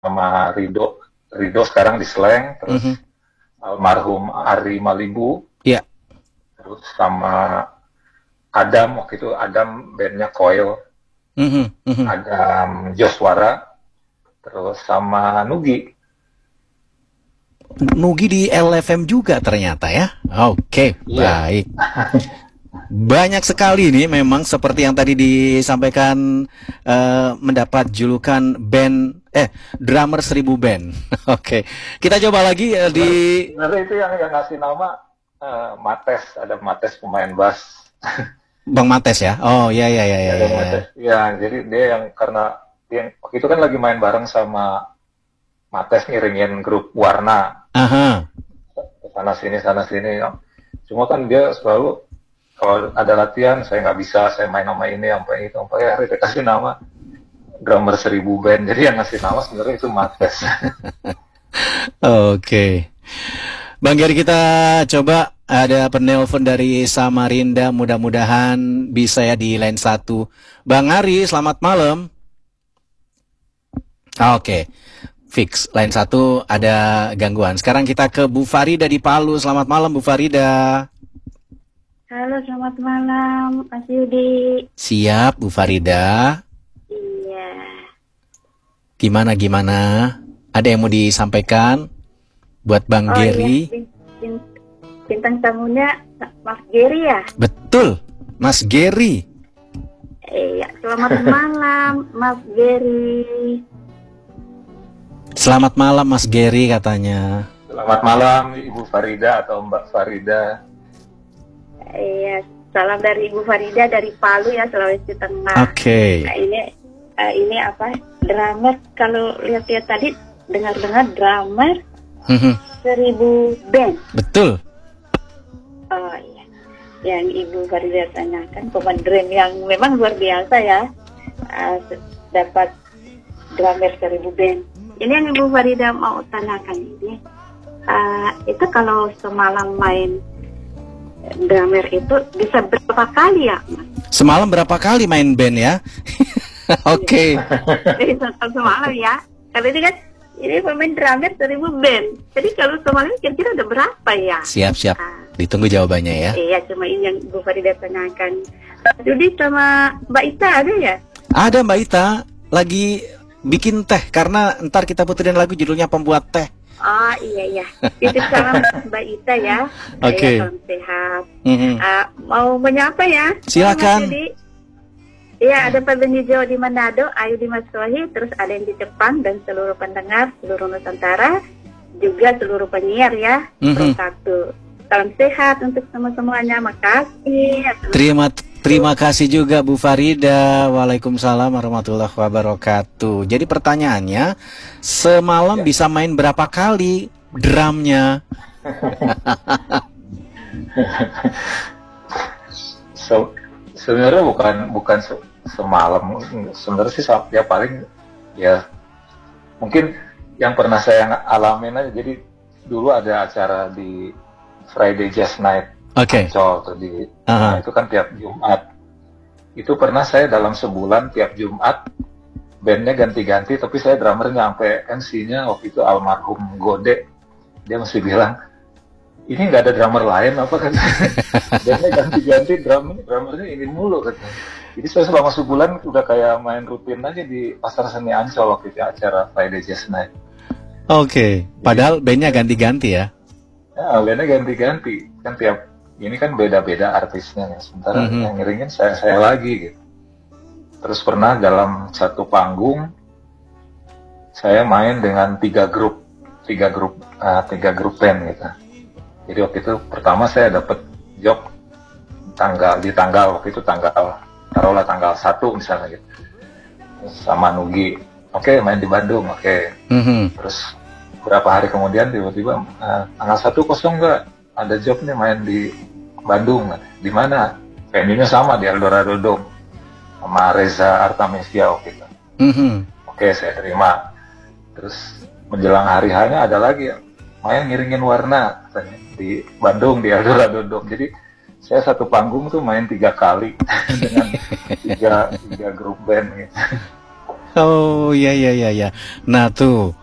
sama Rido sekarang di Slang, terus almarhum Ari Malibu, Iya. terus sama Adam, waktu itu Adam bandnya Coil, Mhm, mhm. Adam Joswara, terus sama Nugi. Nugi di LFM juga ternyata ya. Oke, Iya. baik. Banyak sekali nih memang seperti yang tadi disampaikan, mendapat julukan band drummer 1000 band. Oke. Kita coba lagi di Sebenarnya itu yang ngasih nama Mates, ada Mates pemain bass. Bang Mates ya. Oh ya ya ya Ya, ya ada ya. Ya. Mates. Ya, jadi dia yang karena dia waktu itu kan lagi main bareng sama Mates ngiringin grup Warna Aha. sana sini. Cuma kan dia selalu kalau ada latihan saya nggak bisa, saya main nama ini sampai itu sampai akhirnya dia kasih nama drummer 1000 band. Jadi yang ngasih nama sebenarnya itu Mates. Oke. Bang Gary, kita coba ada penelpon dari Samarinda, mudah-mudahan bisa ya di line 1. Bang Ari, selamat malam. Oke. Fix, line 1 ada gangguan. Sekarang kita ke Bu Farida di Palu. Selamat malam Bu Farida. Halo, selamat malam, Mas Yudi. Siap Bu Farida. Iya. Gimana? Ada yang mau disampaikan buat Bang Gary? Iya, bintang tamunya Mas Gary ya? Betul, Mas Gary. Iya, selamat malam, Mas Gary. Selamat malam Mas Gary katanya. Selamat malam Ibu Farida atau Mbak Farida. Iya, salam dari Ibu Farida dari Palu ya, Sulawesi Tengah. Oke. Nah, ini apa? Drummer, kalau lihat-lihat tadi dengar-dengar drummer 1000 band. Betul. Oh iya. Yang Ibu Farida tanyakan pemain drum yang memang luar biasa ya. Dapat drummer 1000 band. Ini yang Ibu Farida mau tanyakan ini. Itu kalau semalam main drummer itu bisa berapa kali ya, Mas? Semalam berapa kali main band ya? Oke. Jadi semalam ya. Karena ini kan ini pemain drummer 1000 band. Jadi kalau semalam kira-kira ada berapa ya? Siap. Ditunggu jawabannya ya. Iya, cuma ini yang Ibu Farida tanyakan. Jadi sama Mbak Ita ada ya? Ada Mbak Ita lagi bikin teh karena ntar kita puterin lagu judulnya Pembuat Teh. Oh iya. Titip salam Mbak Ita ya. Oke. Salam sehat. Mau menyapa ya? Silakan. Iya, ada Pak Benijo di Manado, Ayu di Masohi, terus ada yang di Jepang dan seluruh pendengar, seluruh Nusantara, juga seluruh penyiar ya. Terus satu. Salam sehat untuk semuanya. Makasih. Terima kasih juga Bu Farida. Waalaikumsalam warahmatullahi wabarakatuh. Jadi pertanyaannya, semalam bisa main berapa kali drumnya? Sebenarnya bukan semalam. Sebenarnya sih ya paling ya mungkin yang pernah saya alamin aja. Jadi dulu ada acara di Friday Jazz Night. Oke. Tuh nah, itu kan tiap Jumat. Itu pernah saya dalam sebulan tiap Jumat bandnya ganti-ganti, tapi saya drummernya sampai MC-nya waktu itu almarhum Gode. Dia masih bilang, ini nggak ada drummer lain apa kan? Bandnya ganti-ganti, drummernya ini mulu kan. Jadi saya selama sebulan udah kayak main rutin aja di Pasar Seni Ancol waktu itu acara Friday Jazz Night. Oke. Padahal bandnya ganti-ganti ya? Ya, bandnya ganti-ganti kan tiap ini kan beda-beda artisnya ya. Sementara yang ngiringin saya lagi gitu. Terus pernah dalam satu panggung saya main dengan tiga grup band gitu. Jadi waktu itu pertama saya dapat job tanggal waktu itu taruhlah tanggal 1 misalnya gitu. Sama Nugi. Oke, main di Bandung. Oke. Terus beberapa hari kemudian tiba-tiba tanggal 1 kosong nggak? Ada job nih main di Bandung. Di mana? Venue-nya sama di Eldorado Dome sama Reza Artamevia waktu itu. Oke, saya terima. Terus menjelang hari hanya ada lagi main ngiringin Warna di Bandung di Eldorado Dome. Jadi saya satu panggung tuh main 3 kali dengan tiga grup band gitu. Oh, iya iya iya iya. Nah, tuh